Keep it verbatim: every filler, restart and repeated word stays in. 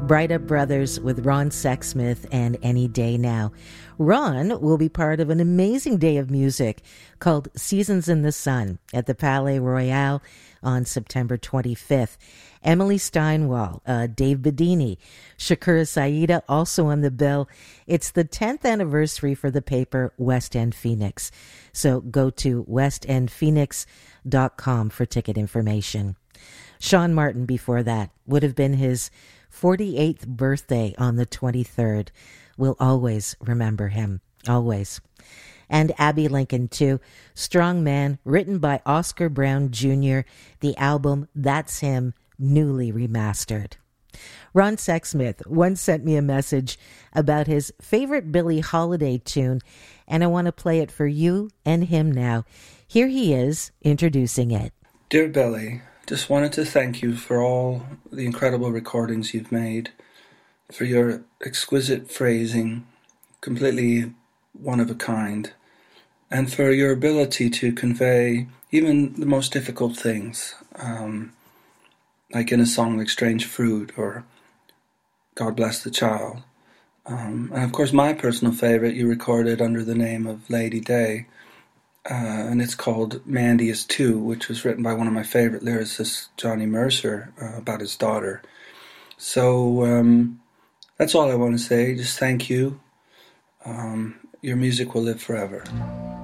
Bright Up Brothers with Ron Sexsmith and Any Day Now. Ron will be part of an amazing day of music called Seasons in the Sun at the Palais Royal on September twenty-fifth. Emily Steinwall, uh, Dave Bedini, Shakura Saida also on the bill. It's the tenth anniversary for the paper West End Phoenix. So go to west end phoenix dot com for ticket information. Sean Martin before that would have been his forty-eighth birthday on the twenty-third. We'll always remember him, always. And Abby Lincoln, too. Strong Man, written by Oscar Brown Junior The album, That's Him, newly remastered. Ron Sexsmith once sent me a message about his favorite Billie Holiday tune, and I want to play it for you and him now. Here he is, introducing it. Dear Billie, just wanted to thank you for all the incredible recordings you've made, for your exquisite phrasing, completely one of a kind, and for your ability to convey even the most difficult things, um, like in a song like Strange Fruit or God Bless the Child. Um, and of course my personal favourite you recorded under the name of Lady Day, uh, and it's called Mandy Is Two, which was written by one of my favourite lyricists, Johnny Mercer, uh, about his daughter. So um, that's all I want to say. Just thank you. Um, your music will live forever.